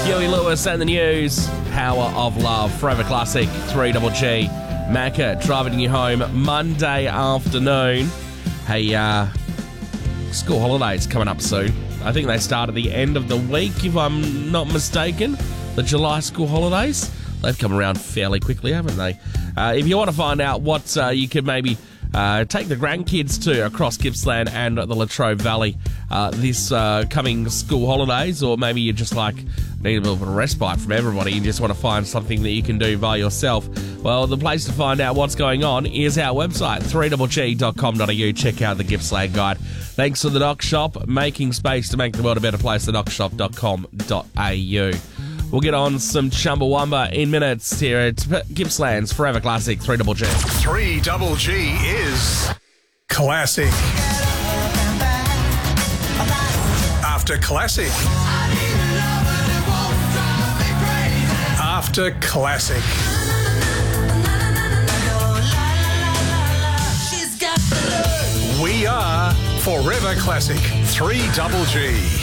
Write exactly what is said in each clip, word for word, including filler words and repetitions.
Huey Lewis and the News, Power of Love, Forever Classic, three G G. Macca driving you home Monday afternoon. Hey, uh, school holidays coming up soon. I think they start at the end of the week, if I'm not mistaken. The July school holidays. They've come around fairly quickly, haven't they? Uh, if you want to find out what uh, you could maybe uh, take the grandkids to across Gippsland and the Latrobe Valley uh, this uh, coming school holidays, or maybe you just like need a little bit of respite from everybody, you just want to find something that you can do by yourself, well, the place to find out what's going on is our website, three g g dot com dot a u. Check out the Gippsland Guide. Thanks to the Dock Shop, making space to make the world a better place, the dock shop dot com dot a u. We'll get on some Chumbawamba in minutes here at Gippsland's Forever Classic, three G G. three G G is classic. After classic. After classic. We are Forever Classic, three G G.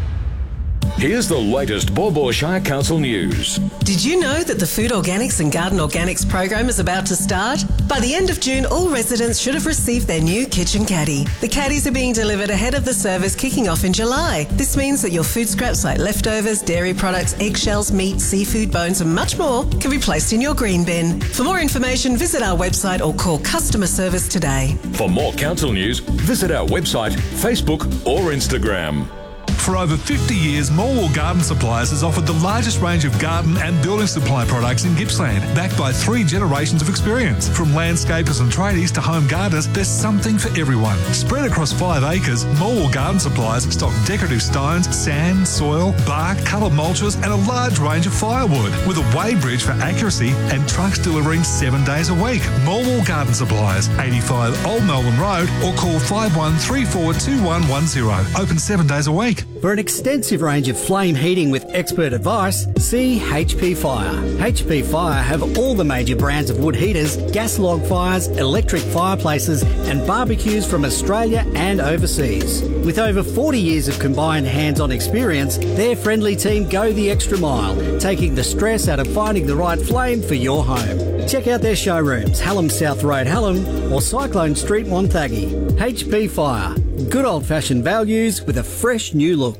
Here's the latest Baw Baw Shire Council news. Did you know that the Food Organics and Garden Organics program is about to start? By the end of June, all residents should have received their new kitchen caddy. The caddies are being delivered ahead of the service kicking off in July. This means that your food scraps like leftovers, dairy products, eggshells, meat, seafood, bones and much more can be placed in your green bin. For more information, visit our website or call customer service today. For more council news, visit our website, Facebook or Instagram. For over fifty years, Morwell Garden Supplies has offered the largest range of garden and building supply products in Gippsland, backed by three generations of experience. From landscapers and tradies to home gardeners, there's something for everyone. Spread across five acres, Morwell Garden Supplies stock decorative stones, sand, soil, bark, coloured mulches and a large range of firewood, with a weighbridge for accuracy and trucks delivering seven days a week. Morwell Garden Supplies, eighty-five Old Melbourne Road, or call five one three four two one one zero. Open seven days a week. For an extensive range of flame heating with expert advice, see H P Fire. H P Fire have all the major brands of wood heaters, gas log fires, electric fireplaces and barbecues from Australia and overseas. With over forty years of combined hands-on experience, their friendly team go the extra mile, taking the stress out of finding the right flame for your home. Check out their showrooms, Hallam South Road, Hallam or Cyclone Street, Wonthaggi. H P Fire. Good old-fashioned values with a fresh new look.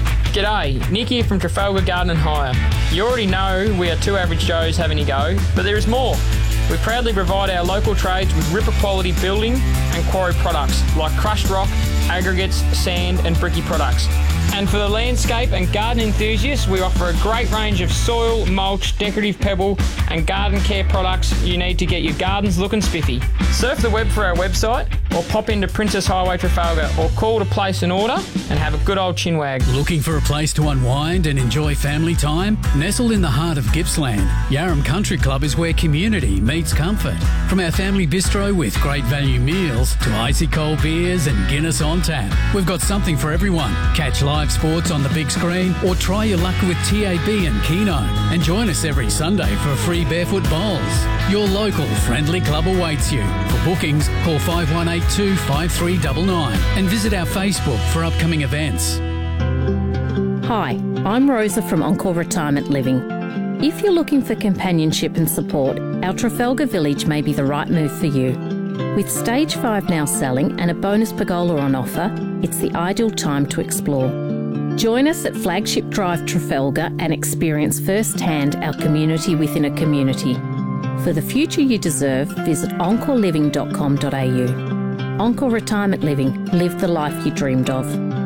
G'day, Nick here from Trafalgar Garden and Hire. You already know we are two average Joes having a go, but there is more. We proudly provide our local trades with ripper quality building and quarry products like crushed rock, aggregates, sand and bricky products. And for the landscape and garden enthusiasts, we offer a great range of soil, mulch, decorative pebble and garden care products you need to get your gardens looking spiffy. Surf the web for our website or pop into Princess Highway Trafalgar or call to place an order and have a good old chinwag. Looking for a place to unwind and enjoy family time? Nestled in the heart of Gippsland, Yarram Country Club is where community meets comfort. From our family bistro with great value meals to icy cold beers and Guinness on tap, we've got something for everyone. Catch live sports on the big screen or try your luck with T A B and Keno. And join us every Sunday for free barefoot bowls. Your local friendly club awaits you. For bookings, call five one eight two, five three nine nine and visit our Facebook for upcoming events. Hi, I'm Rosa from Encore Retirement Living. If you're looking for companionship and support, our Trafalgar Village may be the right move for you. With Stage five now selling and a bonus pergola on offer, it's the ideal time to explore. Join us at Flagship Drive Trafalgar and experience firsthand our community within a community. For the future you deserve, visit encore living dot com dot a u. Encore Retirement Living. Live the life you dreamed of.